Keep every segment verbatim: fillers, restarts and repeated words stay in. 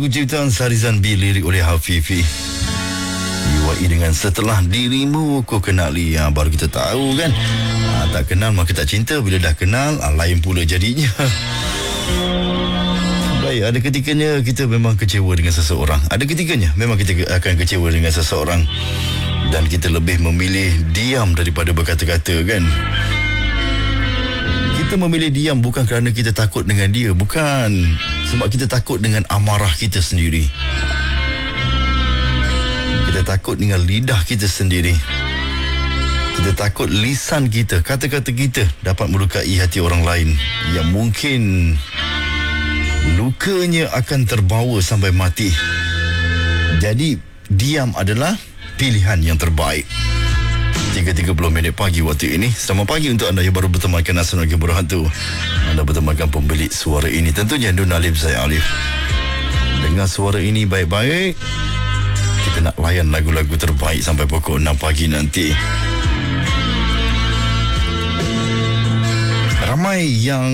Lagu ciptaan Sarizan B, lirik oleh Hafifi. Diwai dengan setelah dirimu ku kenali. Ha, baru kita tahu kan. Ha, tak kenal maka tak cinta. Bila dah kenal, ha, lain pula jadinya. Baik, ada ketikanya kita memang kecewa dengan seseorang. Ada ketikanya memang kita akan kecewa dengan seseorang. Dan kita lebih memilih diam daripada berkata-kata kan. Kita memilih diam bukan kerana kita takut dengan dia. Bukan. Sebab kita takut dengan amarah kita sendiri. Kita takut dengan lidah kita sendiri. Kita takut lisan kita, kata-kata kita dapat melukai hati orang lain. Yang mungkin lukanya akan terbawa sampai mati. Jadi diam adalah pilihan yang terbaik. tiga tiga puluh minit pagi waktu ini. Selamat pagi untuk anda yang baru bertemankan Nasional Hiburan Hantu. Anda bertemankan pemilik suara ini, tentunya Nur Alif, saya Alif. Dengar suara ini baik-baik. Kita nak layan lagu-lagu terbaik sampai pukul enam pagi nanti. Ramai yang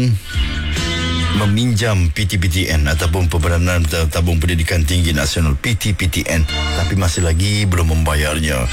meminjam P T P T N ataupun Pembenaran Tabung Pendidikan Tinggi Nasional P T P T N, tapi masih lagi belum membayarnya.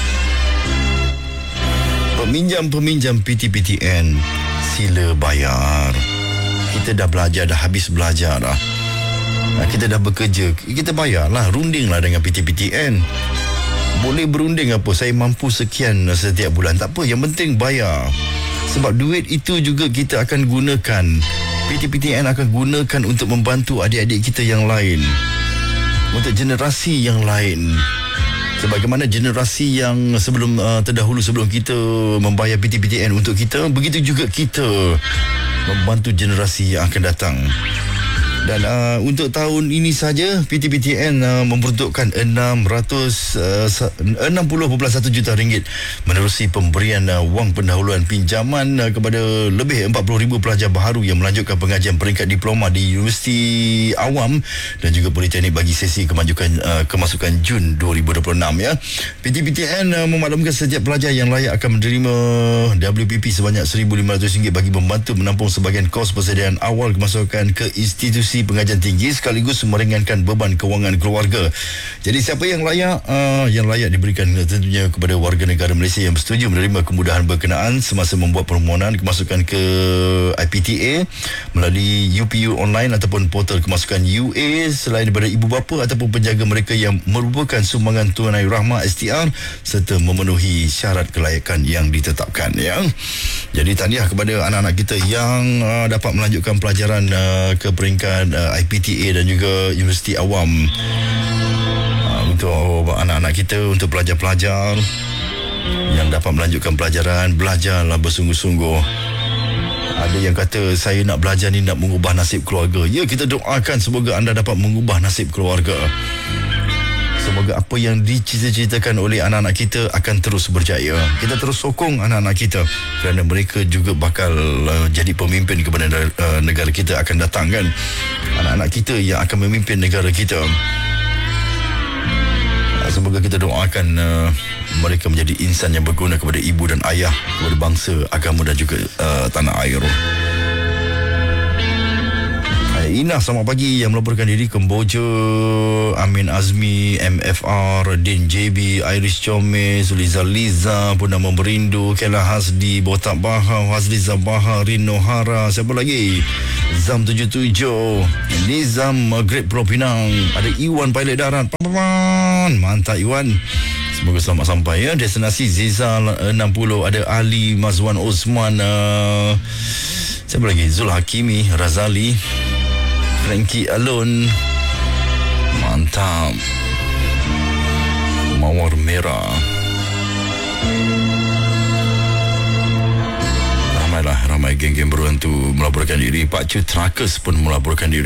Peminjam-peminjam P T P T N, sila bayar. Kita dah belajar, dah habis belajar dah. Kita dah bekerja, kita bayarlah, rundinglah dengan P T P T N. Boleh berunding apa, saya mampu sekian setiap bulan, tak apa, yang penting bayar. Sebab duit itu juga kita akan gunakan, P T P T N akan gunakan untuk membantu adik-adik kita yang lain, untuk generasi yang lain. Sebagaimana generasi yang sebelum uh, terdahulu sebelum kita membayar P T P T N untuk kita, begitu juga kita membantu generasi yang akan datang. Dan uh, untuk tahun ini saja P T P T N uh, memperuntukkan enam ratus enam puluh perpuluhan satu juta ringgit menerusi pemberian uh, wang pendahuluan pinjaman uh, kepada lebih empat puluh ribu pelajar baharu yang melanjutkan pengajian peringkat diploma di Universiti Awam dan juga Politeknik bagi sesi kemajukan uh, kemasukan Jun dua ribu dua puluh enam ya. P T P T N uh, memaklumkan setiap pelajar yang layak akan menerima W P P sebanyak seribu lima ratus ringgit bagi membantu menampung sebahagian kos persediaan awal kemasukan ke institusi pengajian tinggi sekaligus meringankan beban kewangan keluarga. Jadi siapa yang layak, uh, yang layak diberikan tentunya kepada warga negara Malaysia yang bersetuju menerima kemudahan berkenaan semasa membuat permohonan kemasukan ke I P T A melalui U P U online ataupun portal kemasukan U A selain daripada ibu bapa ataupun penjaga mereka yang merupakan sumbangan tunai rahmah S T R serta memenuhi syarat kelayakan yang ditetapkan ya. Jadi tahniah kepada anak-anak kita yang uh, dapat melanjutkan pelajaran uh, ke peringkat uh, I P T A dan juga Universiti Awam. Uh, untuk anak-anak kita, untuk pelajar-pelajar yang dapat melanjutkan pelajaran, belajarlah bersungguh-sungguh. Ada yang kata saya nak belajar ni nak mengubah nasib keluarga. Ya, kita doakan semoga anda dapat mengubah nasib keluarga. Semoga apa yang dicita-citakan oleh anak-anak kita akan terus berjaya. Kita terus sokong anak-anak kita kerana mereka juga bakal uh, jadi pemimpin kepada uh, negara kita akan datang kan. Anak-anak kita yang akan memimpin negara kita. Uh, semoga kita doakan uh, mereka menjadi insan yang berguna kepada ibu dan ayah, kepada bangsa, agama dan juga uh, tanah air. Ina, selamat pagi, yang melaporkan diri Kemboja, Amin Azmi, M F R, Din J B, Iris Comel, Suliza Liza, Purnama Merindu, Kela Hasdi, Botak Bahar, Hazliza Bahar, Rino Hara, siapa lagi? Zam tujuh tujuh, Nizam, Great Pulau Pinang, ada Iwan pilot darat. Mantap Iwan. Semoga selamat sampai ya. Destinasi Zizal enam puluh, ada Ali Mazwan Osman, uh, siapa lagi? Zul Hakimi, Razali, Frankie Alon. Mantap. Mawar Merah. Ramailah, ramai geng-geng berhantu melaporkan diri. Pak Cu Trackers pun melaporkan diri.